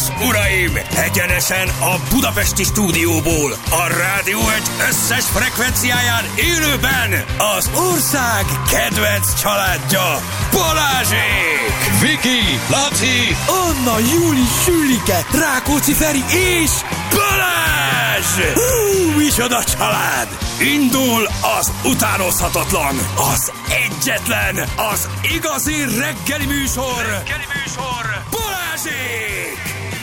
és uraim, egyenesen a budapesti stúdióból, a Rádió Egy összes frekvenciáján élőben az ország kedvenc családja, Balázsék! Viki, Laci, Anna, Júli, Sülike, Rákóczi Feri és Balázs! Micsoda család! Indul az utánozhatatlan, az egyetlen, az igazi reggeli műsor, Balázsék!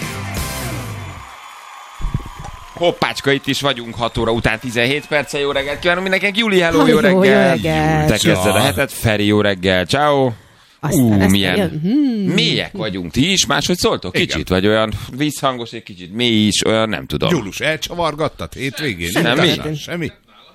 Hoppácska, itt is vagyunk 6 óra után 17 perccel. Jó reggelt kívánunk mindenkinek. Júli, hello, jó reggel. Te kezded a hetet. Feri, jó reggel. Ciao. Milyen mélyek vagyunk. Ti is máshogy szóltok? Kicsit, igen. Vagy olyan vízhangos, egy kicsit mély is, olyan nem tudom. Gyulus, elcsavargattad hétvégén? Semmi.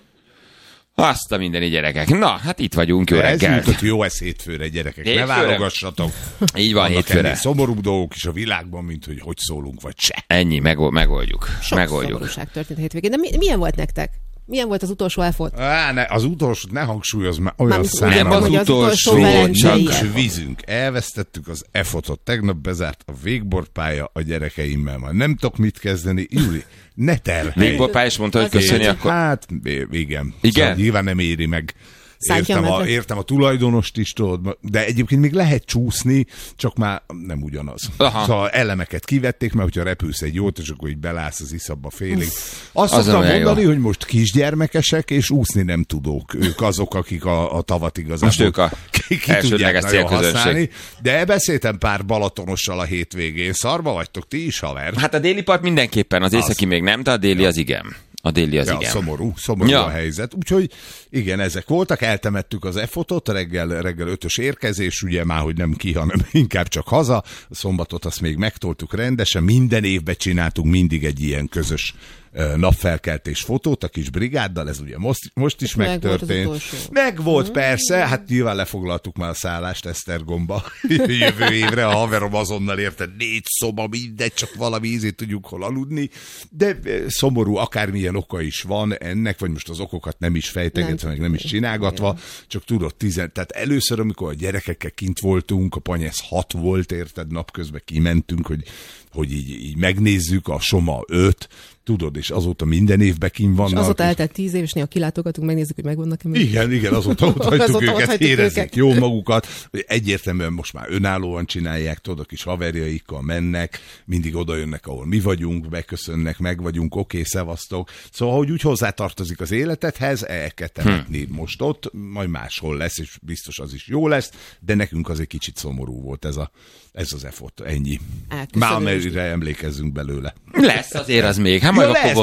Azt a mindeni gyerekek. Na, hát itt vagyunk, jó reggel. Ez jutott jó, ez hétfőre, gyerekek. Hétfőre? Ne válogassatok. Így van, hétfőre. Szomorúbb dolgok is a világban, mint hogy szólunk, vagy se. Ennyi, megoldjuk. Sok szomorúság történt hétvégén. De milyen volt nektek? Milyen volt az utolsó elfot? Az utolsót ne hangsúlyoz, mert olyan nem az utolsó, csak vízünk. Elvesztettük az EFOT-ot. Tegnap bezárt a végborpálya a gyerekeimmel. Már nem tudok mit kezdeni. Júli, ne terhelj. Végborpálya is mondta, hogy köszönj akkor. Hát, igen. Igen? Szóval nyilván nem éri meg. Értem a tulajdonost is, tudod, de egyébként még lehet csúszni, csak már nem ugyanaz. Aha. Szóval elemeket kivették, mert hogyha repülsz egy jót, és akkor így belállsz az iszabba félig. Azt szoktam mondani, hogy most kisgyermekesek, és úszni nem tudók. Ők azok, akik a tavat igazából most ők a ki tudják nagyon használni. De beszéltem pár balatonossal a hétvégén. Szarba vagytok ti is, haver? Hát a déli part mindenképpen, az északi még nem, de a déli az igen. A déli az igen. Szomorú a helyzet. Úgyhogy igen, ezek voltak, eltemettük az EFOT-ot, reggel 5-ös érkezés, ugye már, hogy nem ki, hanem inkább csak haza. A szombatot azt még megtoltuk rendesen, minden évben csináltunk mindig egy ilyen közös napfelkeltés fotót a kis brigáddal, ez ugye most is megtörtént. Megvolt persze, hát nyilván lefoglaltuk már a szállást Esztergomba jövő évre, a haverom azonnal érted, 4 szoba, mindegy, csak valami ízét tudjuk hol aludni, de szomorú, akármilyen oka is van ennek, vagy most az okokat nem is fejtegetve, meg nem is csinálgatva, csak tudod, tehát először, amikor a gyerekekkel kint voltunk, a Panyesz 6 volt, érted, napközben kimentünk, hogy így megnézzük, a Soma 5, tudod, és azóta minden évben kint vannak. És azóta eltelt 10 év, és néha kilátogatunk, megnézzük, hogy megvannak-e. Igen, azóta ott hagytuk őket, érezzük jó magukat. Egyértelműen most már önállóan csinálják, tudod, a kis haverjaikkal mennek, mindig oda jönnek, ahol mi vagyunk, beköszönnek, meg vagyunk, oké, szevasztok. Szóval, hogy úgy hozzátartozik az életedhez, el kell temetni most ott, majd máshol lesz, és biztos az is jó lesz, de nekünk az egy kicsit szomorú volt ez az EFOT, ennyi. Már amelyre emlékezzünk belőle. Lesz azért az még. Hát majd akkor